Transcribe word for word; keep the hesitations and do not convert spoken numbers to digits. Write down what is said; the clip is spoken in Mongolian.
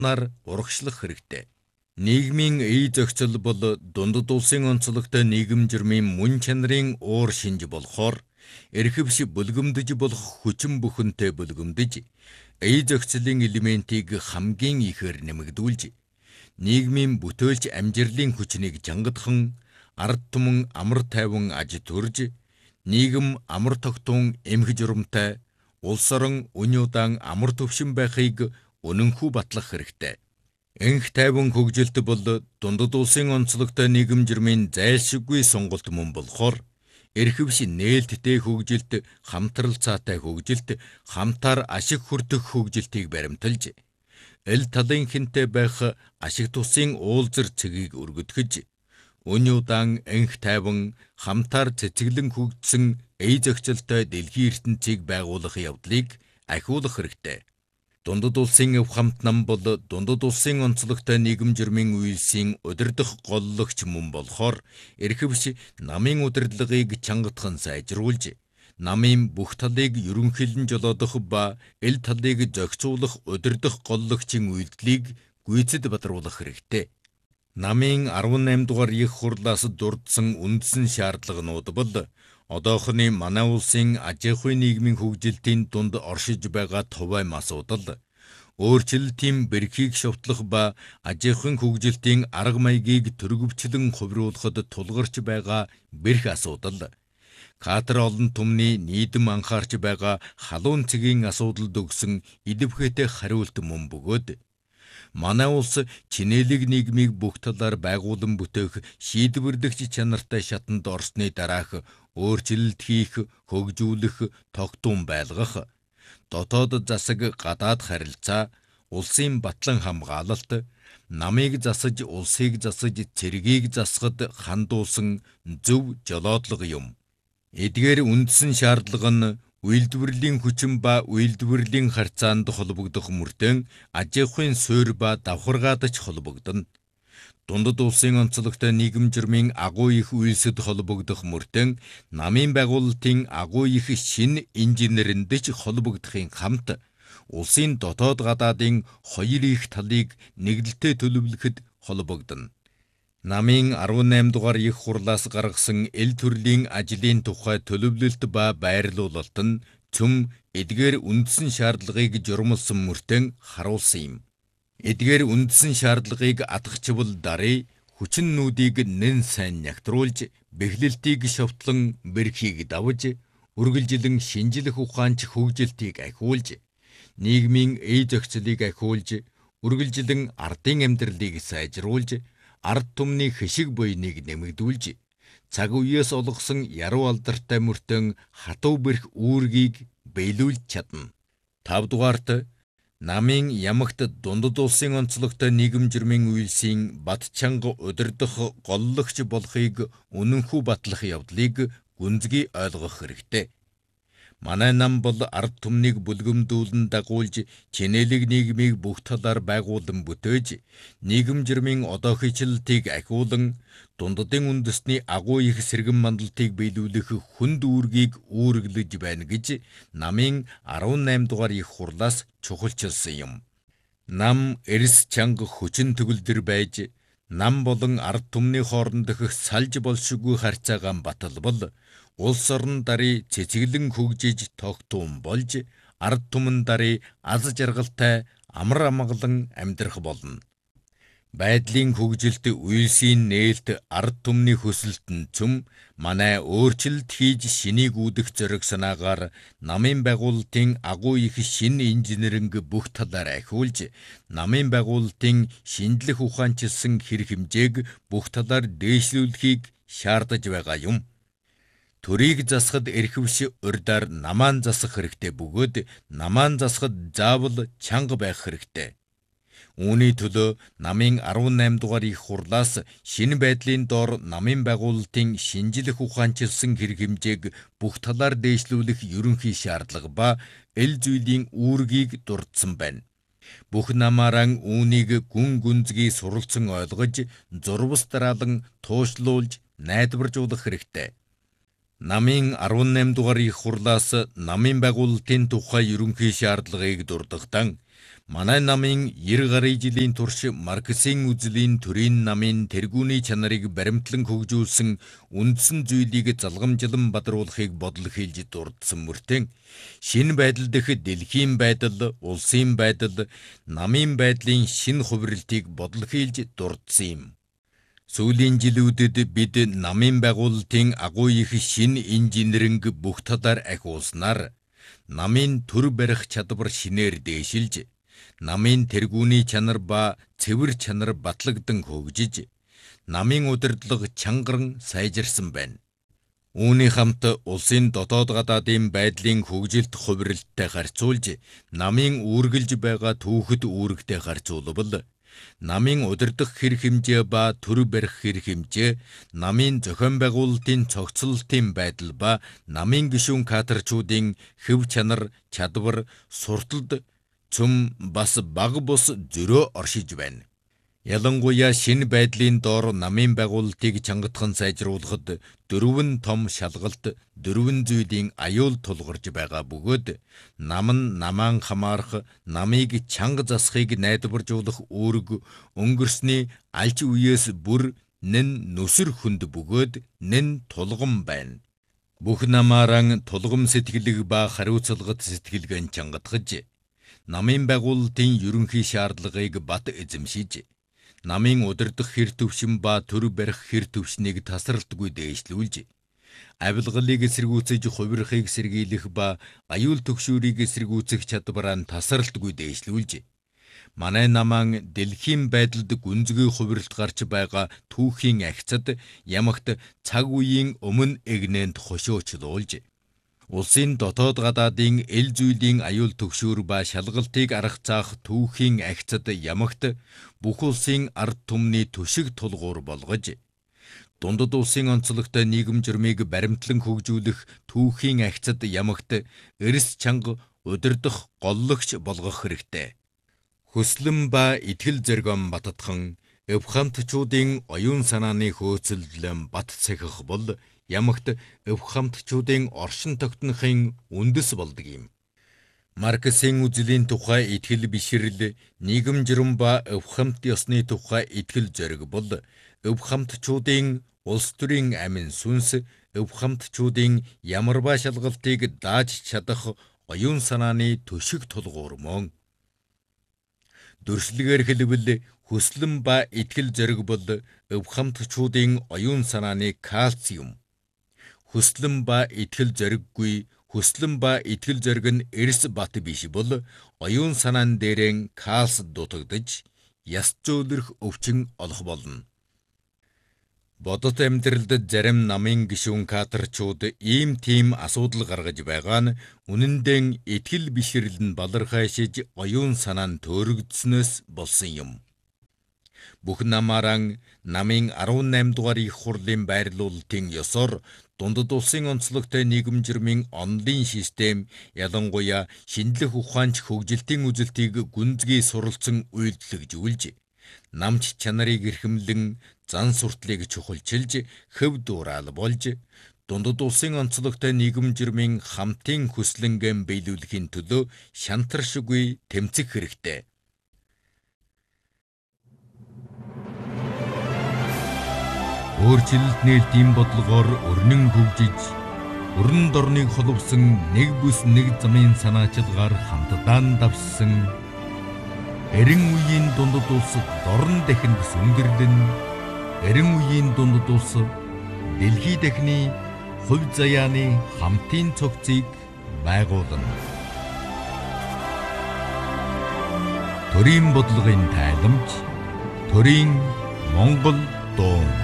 нар урагшлах хэрэгтэй. Нийгмийн ий зохицол бол дундад улсын онцлогтой нийгэм журмын мөн чанарын уур шинж болохоор эрхэвч бүлгэмдэж болох хүчин бүхэнтэй бүлгэмдэж, ий зохицлын элементийг хамгийн ихээр нэмэгдүүлж, нийгмийн бүтээлч амжирлын хүчнийг чангадхан, ард түмэн амар тайван аж төрж, нийгэм амар тогтун эмх журамтай, улс орон үн удаан амар төвшин байхыг үнэнхүү батлах хэрэгтэй. Энх тайван хөгжилт бол дундад улсын онцлогтой нийгэм журмын зайлшгүй сонголт мөн болохоор эрхэвч нээлттэй хөгжилт, хамтрал цаатай хөгжилт, хамтаар ашиг хүртэх хөгжилтийг баримталж, эл талын хинтэй байх ашиг тусын уулзар цэгийг өргөдгөж, үн удаан энх тайван хамтаар цэцэглэн хөгжсөн ий зохицолтой дэлхийн ертөнцийг байгуулах явдлыг ахиулах хэрэгтэй. Дундад улсын өв хамт нам бол дундад улсын онцлогтой нийгэм журмын үйлсийн удирдах голлогч мөн болохоор эрхэвч намын удирдлагыг чангатхан сайжруулж, намын бүх талыг ерөнхийлөн жолоодох ба эл талыг зохицуулах удирдах голлогчийн үйлдэлийг гүйцэд бадруулах хэрэгтэй. Намын арван наймд дугаар их хурлаас дурдсан үндсэн шаардлаганууд бол одоохны манай улсын аж ахуйн нийгмийн хөгжилтийн дунд оршиж байгаа товайм асуудал, өөрчлөлтийн бэрхийг шовтлох ба аж ахуйн хөгжилтийн арга маягийг төрөвчлөн хувируулахад тулгарч байгаа бэрх асуудал, Катар олон түмний нийдэм анхаарч байгаа халуун цэгийн асуудалд өгсөн идэвхтэй хариулт мөн бөгөөд, манай улс чинээлэг нийгмийг бүх талаар байгуулан бүтээх шийдвэрлэгч чанартай шатанд орсны дараах өөрчлөлт хийх, хөгжүүлэх, тогтун байлгах, дотоод засаг гадаад харилцаа, улсын батлан хамгаалалт, намыг засаж, улсыг засаж, цэргийг засахад хандуулсан зөв жолоодлого юм. Эдгээр үндсэн шаардлага нь үйлдвэрлэлийн хүчин ба үйлдвэрлэлийн харьцаанд холбогдох мөртөө аж ахуйн суурь ба давхаргаадч холбогдно. Дундад улсын онцлогтой нийгэм журмын агуу их үйлсэд холбогдох мөртөө намын байгуулалтын агуу их шинэ инженерэндэж холбогдохын хамт улсын дотоод гадаадын хоёр их талыг нэглэлтэй төлөвлөхөд холбогдно. Намын арван наймд дугаар их хурлаас гаргасан эл төрлийн ажлын тухай төлөвлөлт ба байрлуулалт нь цөм эдгээр үндсэн шаардлагыг журмалсан мөртөө харуулсан юм. Эдгээр үндсэн шаардлагыг атгахчвал дарыг хүчнүүдийг нэн сайн нягтруулж, бэхлэлтийг шовтлон бэрхийг давж, үргэлжилэн шинжлэх ухаанч хөгжилтийг ахиулж, нийгмийн ий зохицлыг ахиулж, үргэлжилэн ардын амьдралыг сайжруулж, ард түмний хэшиг буйныг нэмэгдүүлж, цаг үеэс олгосон яруу алдартай мөртөө хатуу бэрх үүргийг биелүүлж чадна. Тав дугаарт намын ямагт дундад улсын онцлогтой нийгэм журмын үйлсийн бат чанга удирдах голлогч болохыг үнэнхүү батлах явдлыг гүнзгий ойлгох хэрэгтэй. Манай нам бол ард түмнийг бүлгэмдүүлэн дагуулж, чинээлэг нийгмийг бүх талаар байгуулан бүтээж, нийгэм журмын одоохичлалтыг ахиулан, дундадын үндэсний агуу их сэргэн мандалтыг биелүүлэх хүнд үүргийг үүрэглэж байна гэж намын арван наймд дугаар их хурлаас чухалчилсан юм. Нам эрс чанга хүчин төгөлдөр байж, нам болон ард түмний хоорондох салж болшгүй харьцаагаа баталбал, улс орон дарыг цэцэглэн хөгжиж тогтун болж, ард түмэн дарыг аз жаргалтай амар амгалан амьдрах болно. Байдлын хөгжилт үйлсийн нээлт ард түмний хөсөлт нь цөм манай өөрчлөлт хийж шинийг үүдэх зориг санаагаар намын байгуулалтын агуу их шинэ инженеринг бүх талаар ахиулж, намын байгуулалтын шинжлэх ухаанчилсан хэрэг хэмжээг бүх талаар дээшлүүлэхийг шаардаж байгаа юм. Төрийг засахад эрхэвч урьдаар намаан засах хэрэгтэй бөгөөд намаан засахад заавал чанга байх хэрэгтэй. Үүний төлөө намын арван наймд дугаар их хурлаас шинэ байдлын доор намын байгуулалтын шинжлэх ухаанчилсан хэрэг хэмжээг бүх талаар дээшлүүлэх ерөнхий шаардлага ба эл зүйлийн үүргийг дурдсан байна. Бүх намаараа үүнийг гүн гүнзгий суралцсан ойлгож, зурвас дараалан туушлуулж, найдваржуулах хэрэгтэй. Намын арван наймд дугаар их хурлаас намын байгуулалтын тухай ерөнхий шаардлагыг дурдахтан Манай намын нэр гаруй жилийн турш Марксийн үзлийн төрийн намын тэргүүний чанарыг баримтлан хөгжүүлсэн үндсэн зүйлийг залгамжлан бадруулахыг бодол хийлж дурдсан мөртөө шинэ байдал дэх дэлхийн байдал, улсын байдал, намын байдлын шинэ хувирлтыг бодол хийлж дурдсан юм. Сүүлийн жилүүдэд бид намын байгуулалтын агуу их шинэ инженеринг бүх талаар ахиулснаар намын төр барих чадвар шинээр дээшилж намын тэргүүний чанар ба цэвэр чанар батлагдсан хөгжиж, намын удирдлага чангаран сайжирсан байна. Үүний хамт улсын дотоод гадаадын байдлын хөгжилт хувирлттай харьцуулж, намын үүргэлж байгаа түүхэд үүрэгтэй харьцуулбал, намын удирдах хэрэг хэмжээ ба төр барих хэрэг хэмжээ, намын зохион байгуулалтын цогцлолтын байдал ба намын гишүүн кадрчуудын хэв чанар, чадвар, сурталд цөм бас баг бус зөрөө оршиж байна. Ялангуяа шинэ байдлын доор намын байгуулалтыг чангахан сайжруулахад дөрвөн том шалгалт, дөрвөн зүйлийн аюул тулгарч байгаа бөгөөд нам нь намаан хамаарах, намыг чанга засахыг найдваржуулах үүрэг өнгөрсний алж үеэс бүр нэн нүсэр хүнд бөгөөд нэн тулгам байна. Бүх намааран тулгам сэтгэлэг ба хариуцлагат сэтгэлгэн чангатгаж, намын байгуулалтын ерөнхий шаардлагыг бат эзэмшиж, намын удирдах хэр төвшин ба төр барих хэр төвшнийг тасралтгүй дээшлүүлж, авилгалыг эсэргүүцэж хувирахыг сэргийлэх ба аюул төгшүүрийг эсэргүүцэх чадвараа тасралтгүй дээшлүүлж, манай намаан дэлхийн байдалд гүнзгий хувирлт гарч байгаа түүхийн ахицад ямагт цаг үеийн өмнө эгнээнд хошоочлуулж, улсын дотоод гадаадын эл зүйлийн аюул төгшүүр ба шалгалтыг арга цаах түүхийн ахицад ямагт бүх улсын ард түмний төшиг тулгуур болгож, дундад улсын онцлогтой нийгэм журмыг баримтлан хөгжүүлэх түүхийн ахицад ямагт эрс чанга удирдах голлогч болгох хэрэгтэй. Хүслэн ба итгэл зоригон баттхан эвхамтчуудын оюун санааны хөөцөлдлөн бат цахих бол ямагт эвхамтчуудын оршин тогтнохын үндэс болдог юм. Марксийн үзлийн тухай итгэл бишрэл, нийгэм журам ба эвхамт ёсны тухай итгэл зориг бол эвхамтчуудын улс төрийн амин сүнс, эвхамтчуудын ямарваа шалгалтыг дааж чадах оюун санааны төшиг тулгуур мөн. Дүрслэгээр хэлбэл хүслэн ба итгэл зориг бол эвхамтчуудын оюун санааны кальциум. Хүслэн ба итгэл зориггүй, хүслэн ба итгэл зориг нь эрс бат биш бол оюун санаан дээрэн калц дутагдж, яс зөөлрөх өвчин олох болно. Бодот амьдралд зарим намын гишүүн кадрчууд ийм тийм асуудал гаргаж байгаа нь үнэндээ итгэл бишрэл нь балархайшиж оюун санаа нь төөрөгдснөөс болсон юм. Бүх намааран намын арван найм дугаар их хурлын байрлуулалтын ёсоор дундад улсын онцлогтой нийгэм журмын онлын систем, ялангуяа шинжлэх ухаанч хөгжилтийн үзэлтийг гүнзгий суралцсан үйлдэлжүүлж, намч чанарыг эрхэмлэн зан суртлыг чухалчилж, хөв дуурал болж, дундад улсын онцлогтой нийгэм журмын хамтын хүслэнгээн биелүүлэхийн төлөө шантаршгүй тэмцэх хэрэгтэй. Өөрчлөлт нээлтийн бодлогоор өрнөн хөгжиж, өрн дорныг холбосон нэг бүс нэг замын санаачилгаар хамтдаа давссан эрен үеийн дундад улс дорн дахинд сүнгэрлэн, эрен үеийн дундад улс дэлхий дахины хувь заяаны хамтын цогцыг байгуулна. Төрийн бодлогын тайламж, төрийн Монгол дуу.